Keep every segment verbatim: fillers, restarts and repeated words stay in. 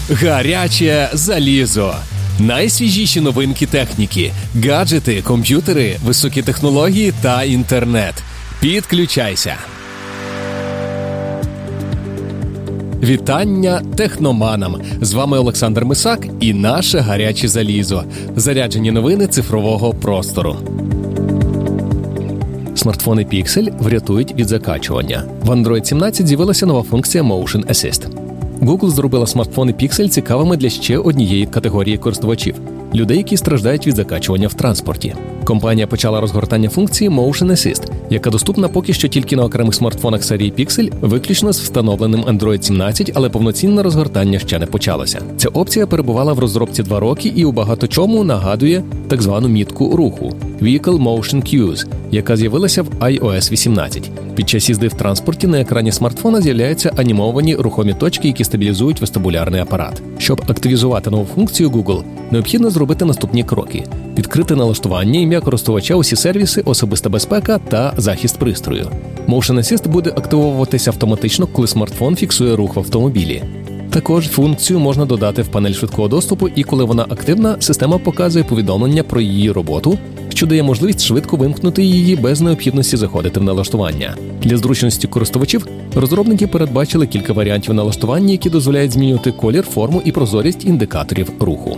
Гаряче залізо. Найсвіжіші новинки техніки, гаджети, комп'ютери, високі технології та інтернет. Підключайся! Вітання техноманам! З вами Олександр Мисак і наше гаряче залізо. Заряджені новини цифрового простору. Смартфони Pixel врятують від закачування. В Android сімнадцять з'явилася нова функція Motion Assist. Google зробила смартфони Pixel цікавими для ще однієї категорії користувачів – людей, які страждають від закачування в транспорті. Компанія почала розгортання функції Motion Assist, яка доступна поки що тільки на окремих смартфонах серії Pixel, виключно з встановленим Android сімнадцять, але повноцінне розгортання ще не почалося. Ця опція перебувала в розробці два роки і у багато чому нагадує так звану мітку руху – Vehicle Motion Cues, яка з'явилася в ай о ес вісімнадцять. Під час їзди в транспорті на екрані смартфона з'являються анімовані рухомі точки, які стабілізують вестибулярний апарат. Щоб активізувати нову функцію Google, необхідно зробити наступні кроки – відкрити налаштування, ім'я користувача, усі сервіси, особиста безпека та захист пристрою. Motion Assist буде активовуватися автоматично, коли смартфон фіксує рух в автомобілі. Також функцію можна додати в панель швидкого доступу, і коли вона активна, система показує повідомлення про її роботу, що дає можливість швидко вимкнути її без необхідності заходити в налаштування. Для зручності користувачів розробники передбачили кілька варіантів налаштування, які дозволяють змінювати колір, форму і прозорість індикаторів руху.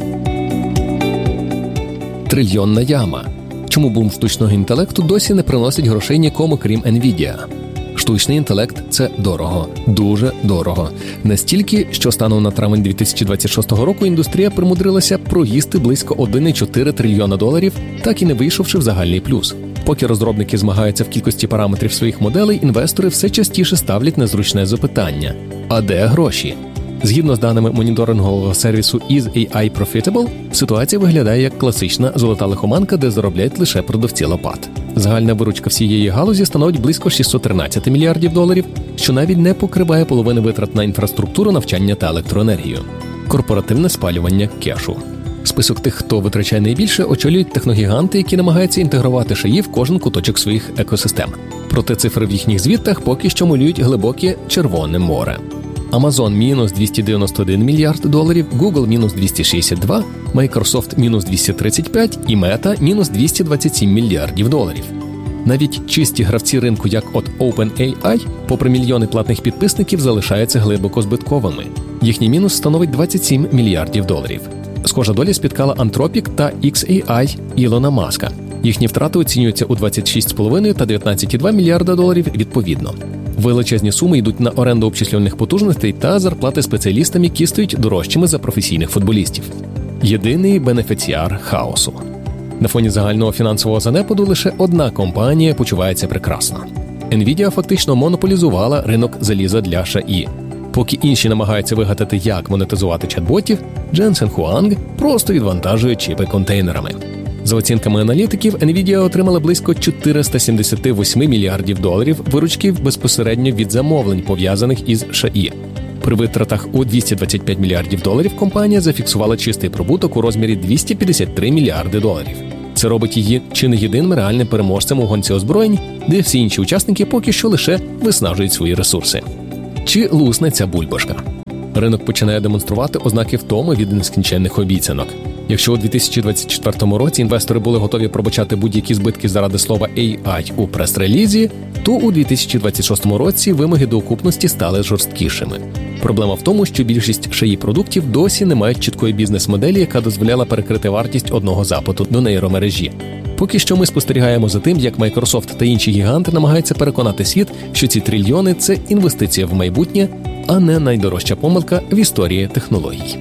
Трильйонна яма. Чому бум штучного інтелекту досі не приносить грошей нікому, крім Nvidia? Штучний інтелект – це дорого. Дуже дорого. Настільки, що станом на травень дві тисячі двадцять шостого року індустрія примудрилася проїсти близько один цілих чотири десятих трильйона доларів, так і не вийшовши в загальний плюс. Поки розробники змагаються в кількості параметрів своїх моделей, інвестори все частіше ставлять незручне запитання – а де гроші? Згідно з даними моніторингового сервісу Is ей ай Profitable, ситуація виглядає як класична золота лихоманка, де заробляють лише продавці лопат. Загальна виручка всієї галузі становить близько шістсот тринадцять мільярдів доларів, що навіть не покриває половини витрат на інфраструктуру, навчання та електроенергію. Корпоративне спалювання кешу. Список тих, хто витрачає найбільше, очолюють техногіганти, які намагаються інтегрувати шиї в кожен куточок своїх екосистем. Проте цифри в їхніх звітах поки що малюють глибоке Червоне море. Amazon – мінус двісті дев'яносто один мільярд доларів, Google – мінус двісті шістдесят два, Microsoft – мінус двісті тридцять п'ять і Meta – мінус двісті двадцять сім мільярдів доларів. Навіть чисті гравці ринку, як от OpenAI, попри мільйони платних підписників, залишаються глибоко збитковими. Їхній мінус становить двадцять сім мільярдів доларів. Схожа доля спіткала Anthropic та ікс ей ай Ілона Маска. Їхні втрати оцінюються у двадцять шість цілих п'ять десятих та дев'ятнадцять цілих два десятих мільярда доларів відповідно. Величезні суми йдуть на оренду обчислювальних потужностей та зарплати спеціалістам, які стають дорожчими за професійних футболістів. Єдиний бенефіціар хаосу. На фоні загального фінансового занепаду лише одна компанія почувається прекрасно. Nvidia фактично монополізувала ринок заліза для ШАІ. Поки інші намагаються вигадати, як монетизувати чат-ботів, Jensen Huang просто відвантажує чіпи контейнерами. За оцінками аналітиків, Nvidia отримала близько чотириста сімдесят вісім мільярдів доларів виручки безпосередньо від замовлень, пов'язаних із ШАІ. При витратах у двісті двадцять п'ять мільярдів доларів компанія зафіксувала чистий прибуток у розмірі двісті п'ятдесят три мільярди доларів. Це робить її чи не єдиним реальним переможцем у гонці озброєнь, де всі інші учасники поки що лише виснажують свої ресурси. Чи лусне ця бульбашка? Ринок починає демонструвати ознаки втоми від нескінченних обіцянок. Якщо у дві тисячі двадцять четвертому році інвестори були готові пробачати будь-які збитки заради слова ей ай у прес-релізі, то у дві тисячі двадцять шостому році вимоги до окупності стали жорсткішими. Проблема в тому, що більшість ШАІ продуктів досі не мають чіткої бізнес-моделі, яка дозволяла перекрити вартість одного запиту до нейромережі. Поки що ми спостерігаємо за тим, як Microsoft та інші гіганти намагаються переконати світ, що ці трильйони – це інвестиція в майбутнє, а не найдорожча помилка в історії технологій.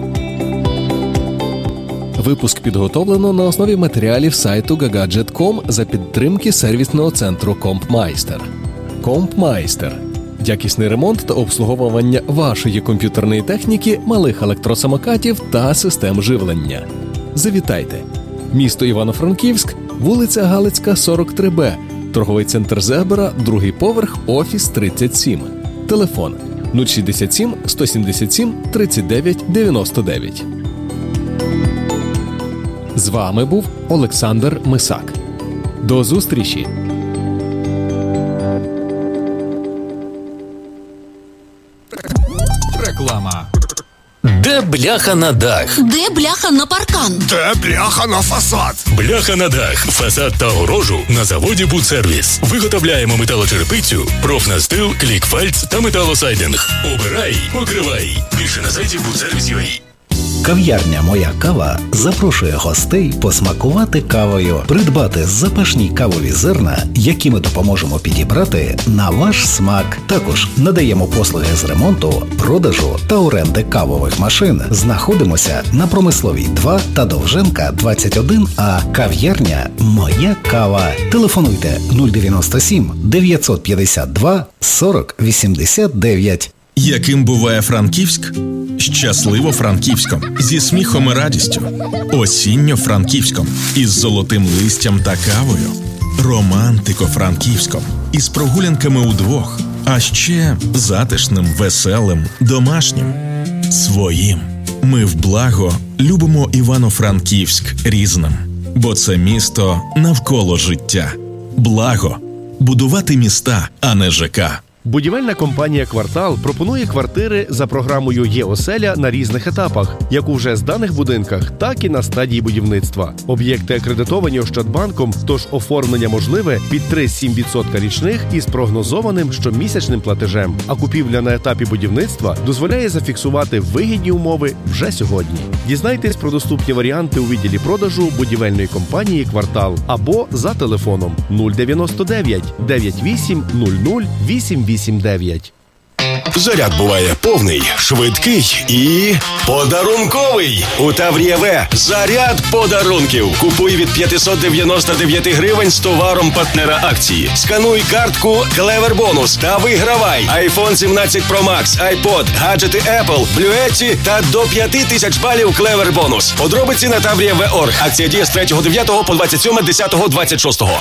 Випуск підготовлено на основі матеріалів сайту га гаджет крапка ком за підтримки сервісного центру Компмайстер. Компмайстер – якісний ремонт та обслуговування вашої комп'ютерної техніки, малих електросамокатів та систем живлення. Завітайте! Місто Івано-Франківськ, вулиця Галицька, сорок три Б, торговий центр Зебра, другий поверх, офіс тридцять сім. Телефон нуль шістдесят сім сто сімдесят сім тридцять дев'ять дев'яносто дев'ять. З вами був Олександр Мисак. До зустрічі! Реклама. Де бляха на дах? Де бляха на паркан? Де бляха на фасад? Бляха на дах, фасад та огорожу на заводі «Будсервіс». Виготовляємо металочерепицю, профнастил, клікфальц та металосайдинг. Обирай, покривай. Більше на сайті будсервіс крапка ю а. Кав'ярня «Моя кава» запрошує гостей посмакувати кавою, придбати запашні кавові зерна, які ми допоможемо підібрати на ваш смак. Також надаємо послуги з ремонту, продажу та оренди кавових машин. Знаходимося на Промисловій два та Довженка двадцять один А. Кав'ярня «Моя кава». Телефонуйте нуль дев'яносто сім дев'ятсот п'ятдесят два сорок вісімдесят дев'ять. Яким буває Франківськ? Щасливо Франківськом, зі сміхом і радістю. Осінньо Франківськом, із золотим листям та кавою. Романтико Франківськом, із прогулянками удвох. А ще затишним, веселим, домашнім. Своїм. Ми в благо любимо Івано-Франківськ різним. Бо це місто навколо життя. Благо. Будувати міста, а не ЖК. Будівельна компанія «Квартал» пропонує квартири за програмою «Є-оселя» на різних етапах, як у вже зданих будинках, так і на стадії будівництва. Об'єкти акредитовані Ощадбанком, тож оформлення можливе під три цілих сім десятих відсотка річних із прогнозованим щомісячним платежем. А купівля на етапі будівництва дозволяє зафіксувати вигідні умови вже сьогодні. Дізнайтесь про доступні варіанти у відділі продажу будівельної компанії «Квартал» або за телефоном нуль дев'яносто дев'ять дев'ять вісім нуль нуль вісім вісім дев'ять. Заряд буває повний, швидкий і подарунковий. У Таврія-В заряд подарунків. Купуй від п'ятсот дев'яносто дев'ять гривень з товаром партнера акції. Скануй картку Clever Bonus та вигравай айфон сімнадцять Про Макс, iPod, гаджети Apple, Bluetooth та до п'ять тисяч балів Clever Bonus. Подробиці на таврія точка орг. Акція діє з третього дев'ятого по двадцять сьоме десятого двадцять шостого.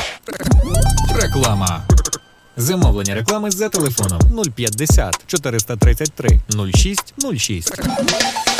Реклама. Замовлення реклами за телефоном нуль п'ятдесят чотириста тридцять три нуль шість нуль шість.